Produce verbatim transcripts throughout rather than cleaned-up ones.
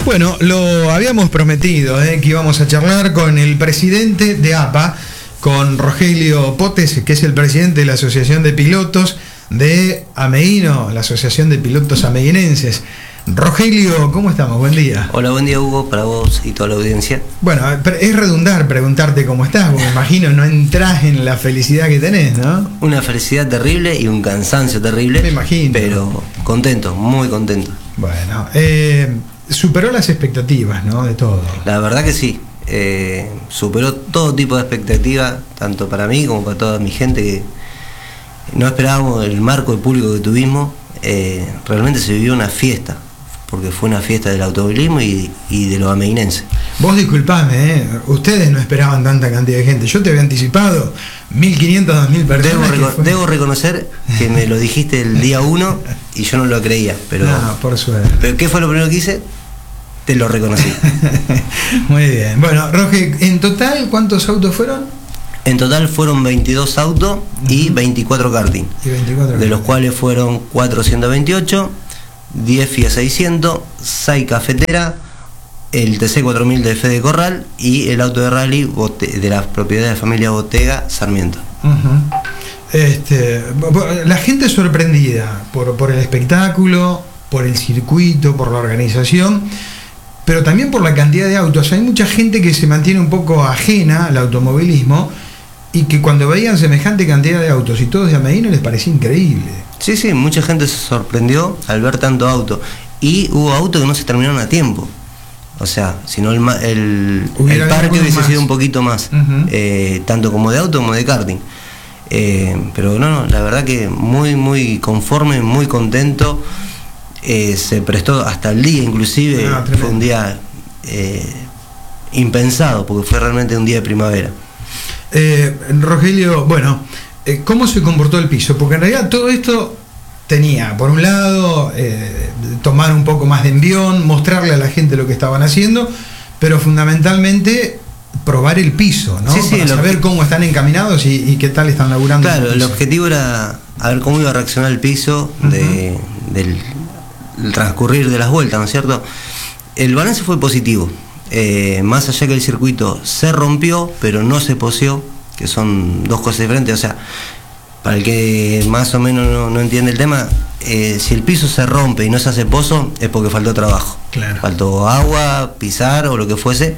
Bueno, lo habíamos prometido, ¿eh? que íbamos a charlar con el presidente de A P A, con Rogelio Potes, que es el presidente de la Asociación de Pilotos de Ameguino, la Asociación de Pilotos Ameguinenses. Rogelio, ¿cómo estamos? Buen día. Hola, buen día, Hugo, para vos y toda la audiencia. Bueno, es redundar preguntarte cómo estás, porque me imagino no entras en la felicidad que tenés, ¿no? Una felicidad terrible y un cansancio terrible. Me imagino. Pero contento, muy contento. Bueno, eh, superó las expectativas, ¿no? De todo. La verdad que sí. Eh, superó todo tipo de expectativas, tanto para mí como para toda mi gente, que no esperábamos el marco de público que tuvimos. Eh, realmente se vivió una fiesta, porque fue una fiesta del automovilismo y, y de los ameguinenses. Vos disculpame, ¿eh? Ustedes no esperaban tanta cantidad de gente. Yo te había anticipado mil quinientas, dos mil personas. Debo, reco debo reconocer que me lo dijiste el día uno y yo no lo creía. Pero, no, por suerte. ¿Pero qué fue lo primero que hice? Te lo reconocí. Muy bien. Bueno, Roge, en total, ¿cuántos autos fueron? En total fueron veintidós autos uh-huh. y veinticuatro karting. Y veinticuatro de los cuales fueron cuatrocientos veintiocho, diez Fiat seiscientos, seis cafeteras, el T C cuatro mil de Fede Corral y el auto de rally de la propiedad de la familia Botega Sarmiento. Uh-huh. este, la gente sorprendida por, por el espectáculo, por el circuito, por la organización, pero también por la cantidad de autos. Hay mucha gente que se mantiene un poco ajena al automovilismo y que cuando veían semejante cantidad de autos y todos de Ameguino les parecía increíble. Sí, sí, mucha gente se sorprendió al ver tanto auto. Y hubo autos que no se terminaron a tiempo. O sea, si no el, el, el parque hubiese más. sido un poquito más. Uh-huh. eh, tanto como de auto como de karting. Eh, pero no, no, la verdad que muy, muy conforme, muy contento. Eh, se prestó hasta el día, inclusive. Ah, fue un día eh, impensado, porque fue realmente un día de primavera. Eh, Rogelio, bueno, eh, ¿cómo se comportó el piso? Porque en realidad todo esto tenía, por un lado, eh, tomar un poco más de envión, mostrarle a la gente lo que estaban haciendo, pero fundamentalmente probar el piso, ¿no? Sí, sí, para saber que... cómo están encaminados y, y qué tal están laburando. Claro, el objetivo era a ver cómo iba a reaccionar el piso uh-huh. de, del el transcurrir de las vueltas, ¿no es cierto? El balance fue positivo. Eh, más allá que el circuito se rompió, pero no se poseó, que son dos cosas diferentes. O sea, para el que más o menos no, no entiende el tema, eh, si el piso se rompe y no se hace pozo, es porque faltó trabajo. Claro. Faltó agua, pisar o lo que fuese.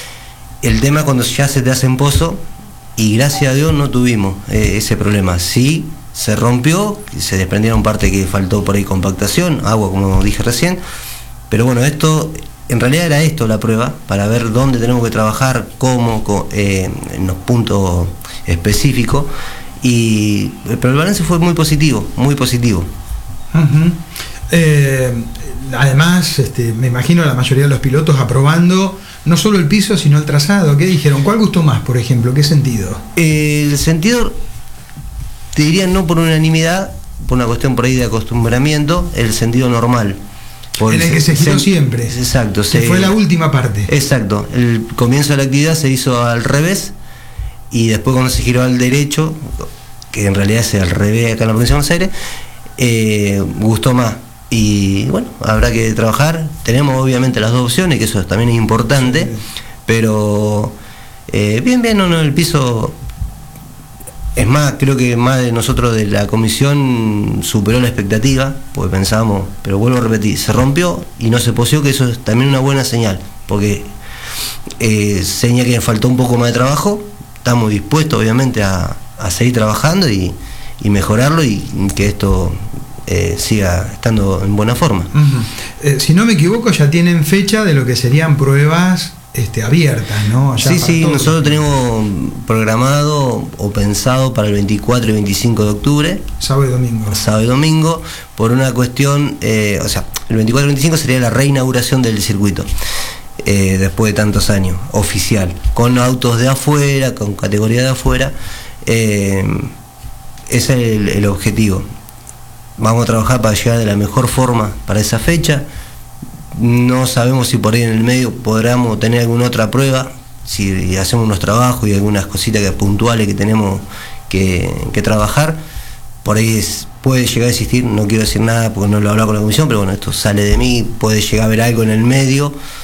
El tema es cuando ya se te hacen pozo, y gracias a Dios no tuvimos eh, ese problema. Sí, se rompió, se desprendieron parte que faltó por ahí compactación, agua como dije recién, pero bueno, esto, en realidad era esto la prueba, para ver dónde tenemos que trabajar, cómo, eh, en los puntos específicos, y, pero el balance fue muy positivo, muy positivo. Uh-huh. eh, además, este, me imagino la mayoría de los pilotos aprobando no solo el piso, sino el trazado. ¿Qué dijeron? ¿Cuál gustó más, por ejemplo? ¿Qué sentido? Eh, el sentido... Te diría no por unanimidad, por una cuestión por ahí de acostumbramiento, el sentido normal. En el que se giró se, siempre. Exacto. Que se, fue la última parte. Exacto. El comienzo de la actividad se hizo al revés y después cuando se giró al derecho, que en realidad es al revés acá en la provincia de Buenos Aires, eh, gustó más. Y bueno, habrá que trabajar. Tenemos obviamente las dos opciones, que eso también es importante, sí. pero eh, bien, bien, no, no, el piso... Es más, creo que más de nosotros de la comisión superó la expectativa, porque pensábamos, pero vuelvo a repetir, se rompió y no se poseó, que eso es también una buena señal, porque eh, señala que faltó un poco más de trabajo. Estamos dispuestos obviamente a, a seguir trabajando y, y mejorarlo y que esto eh, siga estando en buena forma. Uh-huh. eh, si no me equivoco, ya tienen fecha de lo que serían pruebas Este, abiertas, ¿no? Ya sí, sí, todo. Nosotros tenemos programado o pensado para el veinticuatro y veinticinco de octubre. Sábado y domingo. Sábado y domingo, por una cuestión, eh, o sea, el veinticuatro y veinticinco sería la reinauguración del circuito, eh, después de tantos años, oficial, con autos de afuera, con categoría de afuera. Eh, ese es el, el objetivo. Vamos a trabajar para llegar de la mejor forma para esa fecha. No sabemos si por ahí en el medio podremos tener alguna otra prueba, si hacemos unos trabajos y algunas cositas que, puntuales que tenemos que, que trabajar. Por ahí es, puede llegar a existir, no quiero decir nada porque no lo he hablado con la comisión, pero bueno, esto sale de mí, puede llegar a haber algo en el medio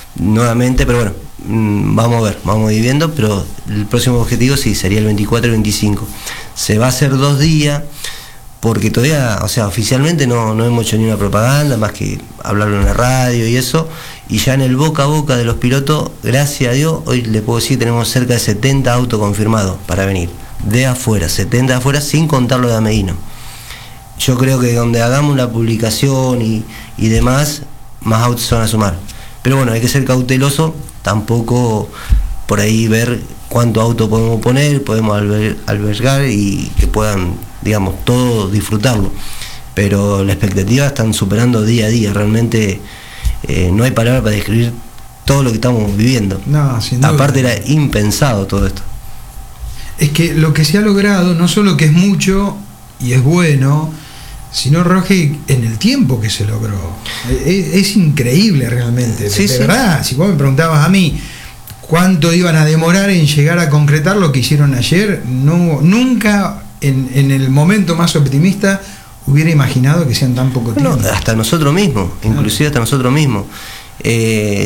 nuevamente, pero bueno, mmm, vamos a ver, vamos a ir viendo, pero el próximo objetivo sí sería el veinticuatro y veinticinco. Se va a hacer dos días, porque todavía, o sea, oficialmente no, no hemos hecho ni una propaganda, más que hablarlo en la radio y eso, y ya en el boca a boca de los pilotos, gracias a Dios, hoy le puedo decir que tenemos cerca de setenta autos confirmados para venir, de afuera, setenta de afuera, sin contar lo de Ameguino. Yo creo que donde hagamos la publicación y, y demás, más autos se van a sumar. Pero bueno, hay que ser cauteloso, tampoco por ahí ver cuánto auto podemos poner, podemos alber, albergar y que puedan, digamos, todos disfrutarlo. Pero la expectativa están superando día a día, realmente eh, no hay palabra para describir todo lo que estamos viviendo. No, sin duda. Aparte era impensado todo esto. Es que lo que se ha logrado, no solo que es mucho y es bueno, sino, Roge, en el tiempo que se logró. Es, es increíble realmente. Sí, de sí. verdad, si vos me preguntabas a mí cuánto iban a demorar en llegar a concretar lo que hicieron ayer, no, nunca en, en el momento más optimista hubiera imaginado que sean tan poco tiempo. No, hasta nosotros mismos, inclusive hasta nosotros mismos. Eh,